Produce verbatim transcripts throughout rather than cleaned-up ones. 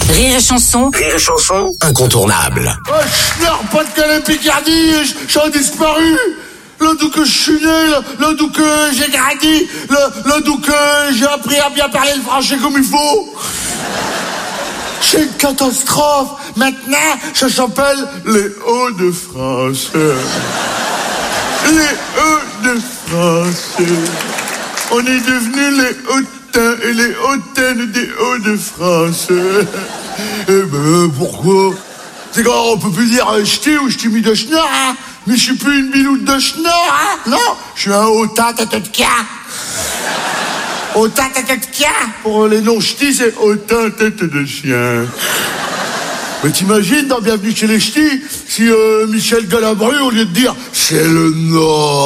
Rire et chanson. Rire et chanson. Incontournable. Oh, Schnorr, Pas-de-Calais, Picardie, j'ai disparu. Là d'où que je suis né, là, là d'où que j'ai grandi, là, là d'où que j'ai appris à bien parler le français comme il faut. C'est une catastrophe. Maintenant, ça s'appelle les Hauts-de-France. Les Hauts-de-France. On est devenus les hautains et les hautaines des Hauts-de-France. Eh ben, pourquoi? C'est quand on peut plus dire ch'ti ou ch'ti mis de schnorr, hein? Mais je suis plus une biloute de schnorr, hein? Non, je suis un hautain tête de cas. Hautain tête de cas. Pour les non ch'tis, c'est hautain tête de chien. Mais t'imagines, dans Bienvenue chez les ch'tis, si euh, Michel Galabru, au lieu de dire « c'est le Nord »,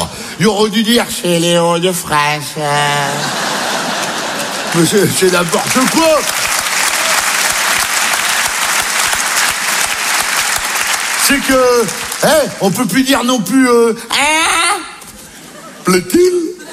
il aurait dû dire « c'est les Hauts-de-France ». Mais c'est, c'est n'importe quoi. C'est que, hein, on peut plus dire non plus euh, hein, plaît-il.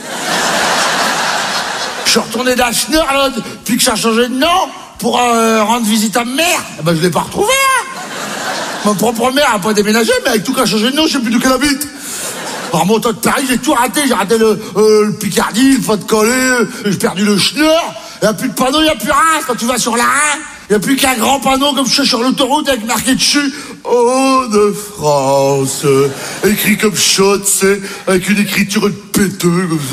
Je suis retourné dans Schnorr, là, puis que ça a changé de nom pour euh, rendre visite à ma mère. Eh ben, je l'ai pas retrouvé, hein. Ma propre mère a pas déménagé, mais avec tout qui a changé de nom, je sais plus d'où qu'elle habite. En remontant de Paris, j'ai tout raté. J'ai raté le, euh, le Picardie, le Pas-de-Calais, j'ai perdu le Schnorr. Il n'y a plus de panneau, il n'y a plus rien. Quand tu vas sur la un, il n'y a plus qu'un grand panneau comme je suis sur l'autoroute avec marqué dessus Hauts-de-France. Écrit comme ça, tu sais, avec une écriture de péteux comme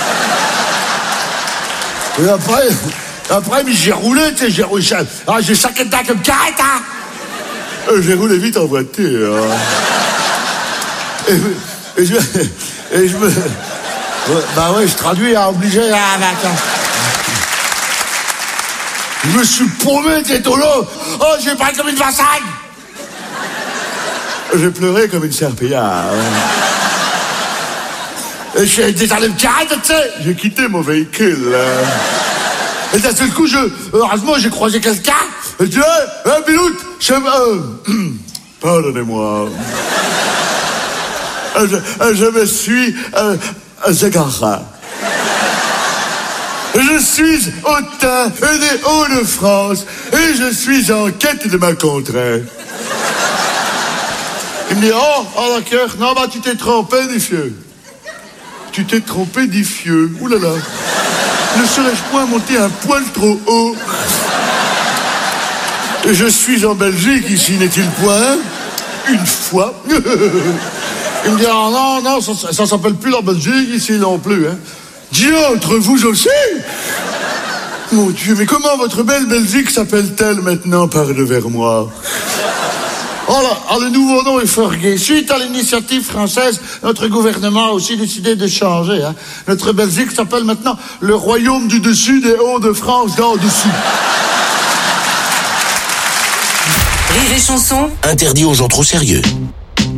ça. Et après, après, mais j'ai roulé, tu sais, j'ai roulé. Ah, j'ai chaque dent comme carrette, hein. Euh, j'ai roulé vite en voiture. Et, et je, et je me, ouais, bah ouais, je traduis, hein, obligé, hein, avec, hein. Je me suis paumé, t'es là. Oh, j'ai parlé comme une vassagne. J'ai pleuré comme une serpillière. Et j'ai descendu le carré, tu sais. J'ai quitté mon véhicule. Et d'un seul coup, je, heureusement, j'ai croisé quelqu'un. Et je dis, hé, hey, Biloute, je, euh, pardonnez-moi. Je, je me suis euh, égaré. Je suis hautain des Hauts-de-France et je suis en quête de ma contrée. Il me dit, oh, oh d'accord, non, bah tu t'es trompé, Diffieux. Tu t'es trompé, Diffieux. Ouh là là. Ne serais-je point monter un poil trop haut? Je suis en Belgique, ici, n'est-il point? Une fois. Il me dit, oh, non, non, ça, ça s'appelle plus la Belgique, ici non plus, hein. Diantre, vous aussi? Mon Dieu, mais comment votre belle Belgique s'appelle-t-elle maintenant? Parle vers moi. Oh là, ah, le nouveau nom est fort gai. Suite à l'initiative française, notre gouvernement a aussi décidé de changer, hein. Notre Belgique s'appelle maintenant le Royaume du Dessus des Hauts-de-France d'en dessous. Rire et chanson. Interdit aux gens trop sérieux.